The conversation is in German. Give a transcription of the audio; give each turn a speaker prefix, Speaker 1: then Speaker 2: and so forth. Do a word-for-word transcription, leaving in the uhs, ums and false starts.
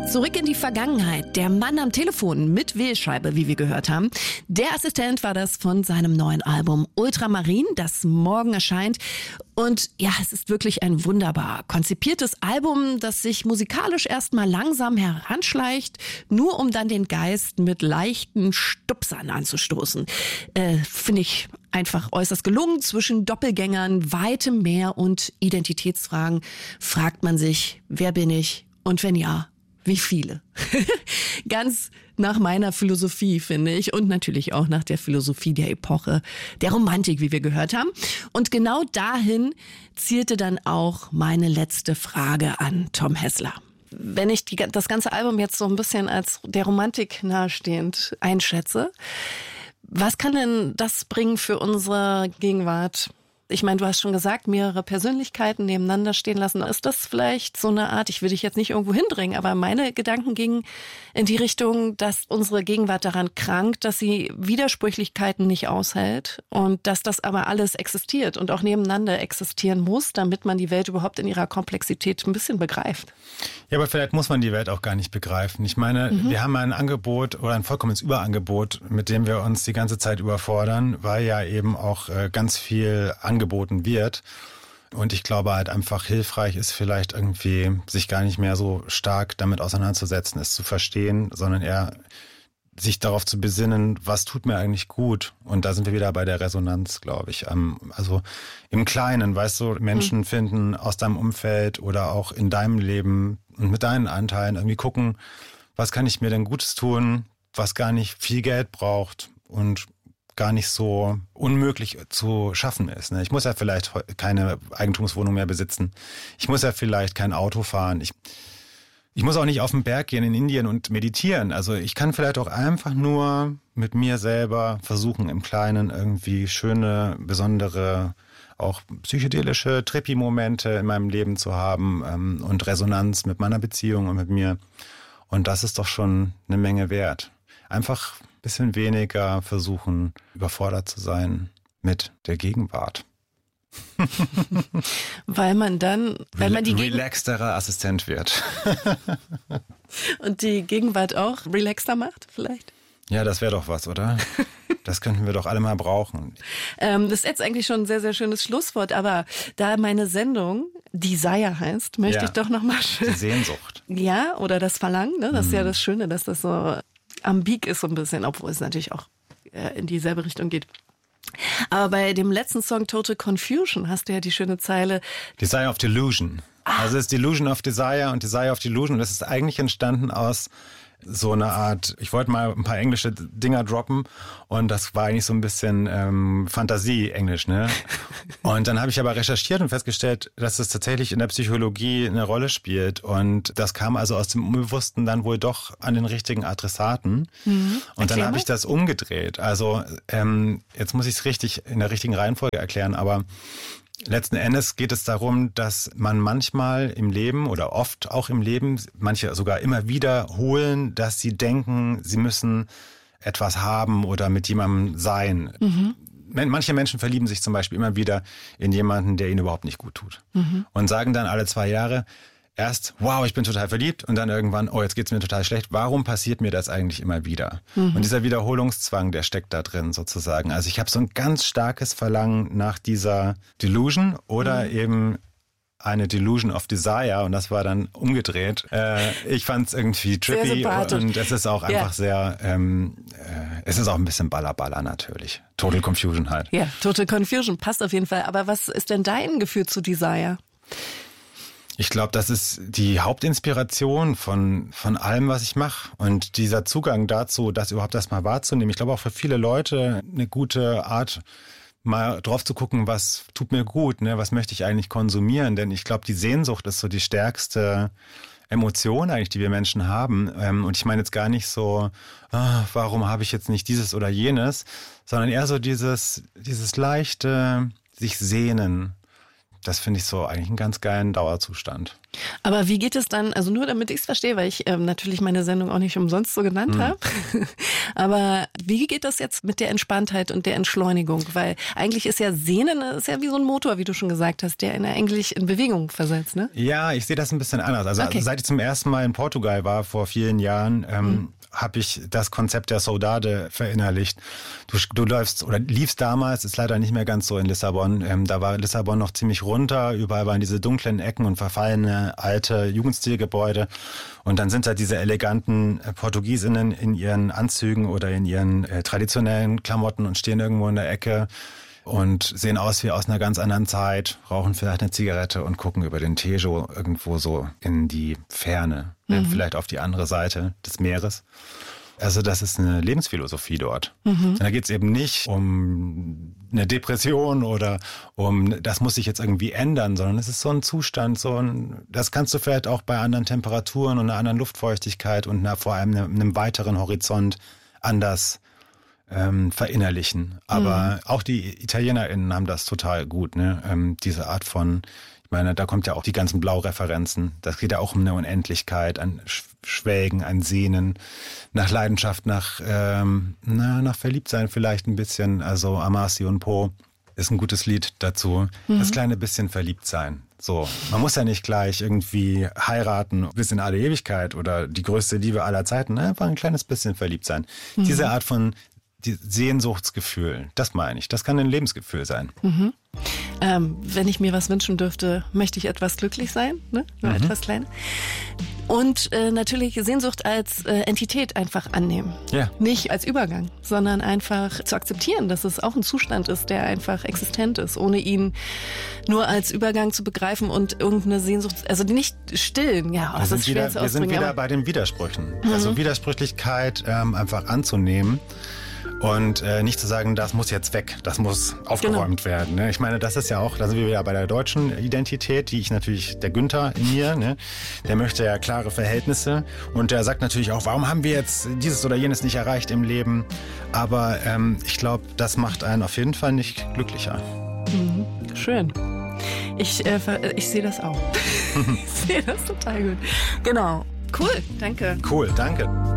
Speaker 1: Zurück in die Vergangenheit. Der Mann am Telefon mit Wählscheibe, wie wir gehört haben. Der Assistent war das von seinem neuen Album Ultramarin, das morgen erscheint. Und ja, es ist wirklich ein wunderbar konzipiertes Album, das sich musikalisch erstmal langsam heranschleicht, nur um dann den Geist mit leichten Stupsern anzustoßen. Äh, finde ich einfach äußerst gelungen. Zwischen Doppelgängern, weitem Meer und Identitätsfragen fragt man sich, wer bin ich? Und wenn ja, wie viele? Ganz nach meiner Philosophie, finde ich. Und natürlich auch nach der Philosophie der Epoche, der Romantik, wie wir gehört haben. Und genau dahin zielte dann auch meine letzte Frage an Tom Hessler. Wenn ich die, das ganze Album jetzt so ein bisschen als der Romantik nahestehend einschätze, was kann denn das bringen für unsere Gegenwart? Ich meine, du hast schon gesagt, mehrere Persönlichkeiten nebeneinander stehen lassen. Ist das vielleicht so eine Art, ich will dich jetzt nicht irgendwo hindringen, aber meine Gedanken gingen in die Richtung, dass unsere Gegenwart daran krankt, dass sie Widersprüchlichkeiten nicht aushält und dass das aber alles existiert und auch nebeneinander existieren muss, damit man die Welt überhaupt in ihrer Komplexität ein bisschen begreift.
Speaker 2: Ja, aber vielleicht muss man die Welt auch gar nicht begreifen. Ich meine, mhm. wir haben ein Angebot oder ein vollkommenes Überangebot, mit dem wir uns die ganze Zeit überfordern, weil ja eben auch äh, ganz viel angeboten wird. Und ich glaube halt einfach hilfreich ist vielleicht irgendwie, sich gar nicht mehr so stark damit auseinanderzusetzen, es zu verstehen, sondern eher sich darauf zu besinnen, was tut mir eigentlich gut. Und da sind wir wieder bei der Resonanz, glaube ich. Also im Kleinen, weißt du, Menschen mhm. finden aus deinem Umfeld oder auch in deinem Leben und mit deinen Anteilen irgendwie gucken, was kann ich mir denn Gutes tun, was gar nicht viel Geld braucht und gar nicht so unmöglich zu schaffen ist. Ich muss ja vielleicht keine Eigentumswohnung mehr besitzen. Ich muss ja vielleicht kein Auto fahren. Ich, ich muss auch nicht auf den Berg gehen in Indien und meditieren. Also ich kann vielleicht auch einfach nur mit mir selber versuchen, im Kleinen irgendwie schöne, besondere, auch psychedelische Trippi-Momente in meinem Leben zu haben ähm, und Resonanz mit meiner Beziehung und mit mir. Und das ist doch schon eine Menge wert. Einfach ein bisschen weniger versuchen, überfordert zu sein mit der Gegenwart.
Speaker 1: Weil man dann, weil man die
Speaker 2: relaxterer Assistent wird.
Speaker 1: Und die Gegenwart auch relaxter macht, vielleicht?
Speaker 2: Ja, das wäre doch was, oder? Das könnten wir doch alle mal brauchen.
Speaker 1: Ähm, das ist jetzt eigentlich schon ein sehr, sehr schönes Schlusswort, aber da meine Sendung Desire heißt, möchte ja, ich doch nochmal schön...
Speaker 2: Die Sehnsucht.
Speaker 1: Ja, oder das Verlangen, ne? Das
Speaker 2: mhm.
Speaker 1: ist ja das Schöne, dass das so ambig ist so ein bisschen, obwohl es natürlich auch äh, in dieselbe Richtung geht. Aber bei dem letzten Song Total Confusion hast du ja die schöne Zeile
Speaker 2: Desire of Delusion. Ah. Also es ist Delusion of Desire und Desire of Delusion. Und das ist eigentlich entstanden aus so einer Art, ich wollte mal ein paar englische Dinger droppen und das war eigentlich so ein bisschen ähm, Fantasie-Englisch, ne? Und dann habe ich aber recherchiert und festgestellt, dass es tatsächlich in der Psychologie eine Rolle spielt und das kam also aus dem Unbewussten dann wohl doch an den richtigen Adressaten. Mhm. Und dann habe ich das umgedreht. Also ähm, jetzt muss ich es richtig in der richtigen Reihenfolge erklären, aber letzten Endes geht es darum, dass man manchmal im Leben oder oft auch im Leben, manche sogar immer wiederholen, dass sie denken, sie müssen etwas haben oder mit jemandem sein. Mhm. Manche Menschen verlieben sich zum Beispiel immer wieder in jemanden, der ihnen überhaupt nicht gut tut. Mhm. Und sagen dann alle zwei Jahre erst, wow, ich bin total verliebt und dann irgendwann, oh, jetzt geht's mir total schlecht. Warum passiert mir das eigentlich immer wieder? Mhm. Und dieser Wiederholungszwang, der steckt da drin sozusagen. Also ich habe so ein ganz starkes Verlangen nach dieser Delusion oder mhm. eben eine Delusion of Desire und das war dann umgedreht. Äh, ich fand es irgendwie trippy und es ist auch einfach ja. sehr, ähm, äh, es ist auch ein bisschen Baller-Baller natürlich. Total Confusion halt.
Speaker 1: Ja, Total Confusion passt auf jeden Fall. Aber was ist denn dein Gefühl zu Desire?
Speaker 2: Ich glaube, das ist die Hauptinspiration von von allem, was ich mache. Und dieser Zugang dazu, das überhaupt erstmal wahrzunehmen. Ich glaube auch für viele Leute eine gute Art, mal drauf zu gucken, was tut mir gut, ne? Was möchte ich eigentlich konsumieren? Denn ich glaube, die Sehnsucht ist so die stärkste Emotion eigentlich, die wir Menschen haben. Und ich meine jetzt gar nicht so, ah, warum habe ich jetzt nicht dieses oder jenes, sondern eher so dieses dieses leichte sich sehnen. Das finde ich so eigentlich einen ganz geilen Dauerzustand.
Speaker 1: Aber wie geht es dann, also nur damit ich es verstehe, weil ich ähm, natürlich meine Sendung auch nicht umsonst so genannt mhm. habe, aber wie geht das jetzt mit der Entspanntheit und der Entschleunigung? Weil eigentlich ist ja Sehnen, ist ja wie so ein Motor, wie du schon gesagt hast, der ihn eigentlich in Bewegung versetzt, ne?
Speaker 2: Ja, ich sehe das ein bisschen anders. Also,
Speaker 1: okay.
Speaker 2: also seit ich zum ersten Mal in Portugal war, vor vielen Jahren, ähm, mhm. habe ich das Konzept der Saudade verinnerlicht. Du, du läufst oder liefst damals, ist leider nicht mehr ganz so in Lissabon. Ähm, da war Lissabon noch ziemlich runter, überall waren diese dunklen Ecken und verfallene alte Jugendstilgebäude. Und dann sind da diese eleganten Portugiesinnen in ihren Anzügen oder in ihren äh, traditionellen Klamotten und stehen irgendwo in der Ecke und sehen aus wie aus einer ganz anderen Zeit, rauchen vielleicht eine Zigarette und gucken über den Tejo irgendwo so in die Ferne, mhm. vielleicht auf die andere Seite des Meeres. Also das ist eine Lebensphilosophie dort. Mhm. Da geht es eben nicht um eine Depression oder um, das muss sich jetzt irgendwie ändern, sondern es ist so ein Zustand, so ein, das kannst du vielleicht auch bei anderen Temperaturen und einer anderen Luftfeuchtigkeit und einer, vor allem einem, einem weiteren Horizont anders ähm, verinnerlichen. Aber mhm. auch die ItalienerInnen haben das total gut, ne? Ähm, diese Art von, ich meine, da kommt ja auch die ganzen Blau-Referenzen. Das geht ja auch um eine Unendlichkeit, ein Schwelgen, ein Sehnen, nach Leidenschaft, nach, ähm, na, nach Verliebtsein vielleicht ein bisschen. Also Amarsi und Po ist ein gutes Lied dazu. Mhm. Das kleine bisschen Verliebtsein. So, man muss ja nicht gleich irgendwie heiraten bis in alle Ewigkeit oder die größte Liebe aller Zeiten. Einfach ein kleines bisschen verliebt sein. Mhm. Diese Art von die Sehnsuchtsgefühl, das meine ich. Das kann ein Lebensgefühl sein.
Speaker 1: Mhm. Ähm, wenn ich mir was wünschen dürfte, möchte ich etwas glücklich sein, ne? Nur mhm. etwas klein. Und äh, natürlich Sehnsucht als äh, Entität einfach annehmen.
Speaker 2: Ja.
Speaker 1: Nicht als Übergang, sondern einfach zu akzeptieren, dass es auch ein Zustand ist, der einfach existent ist, ohne ihn nur als Übergang zu begreifen und irgendeine Sehnsucht, also nicht stillen. Ja, oh, das ist schwer
Speaker 2: wieder,
Speaker 1: zu
Speaker 2: wir sind wieder
Speaker 1: aber
Speaker 2: bei den Widersprüchen.
Speaker 1: Mhm.
Speaker 2: Also Widersprüchlichkeit ähm, einfach anzunehmen. Und äh, nicht zu sagen, das muss jetzt weg, das muss aufgeräumt genau. werden. Ne? Ich meine, das ist ja auch, da sind wir wieder bei der deutschen Identität, die ich natürlich, der Günther in mir, ne? Der möchte ja klare Verhältnisse und der sagt natürlich auch, warum haben wir jetzt dieses oder jenes nicht erreicht im Leben? Aber ähm, ich glaube, das macht einen auf jeden Fall nicht glücklicher.
Speaker 1: Mhm. Schön. Ich, äh, ich sehe das auch. Ich sehe das total gut. Genau. Cool, danke.
Speaker 2: Cool, danke.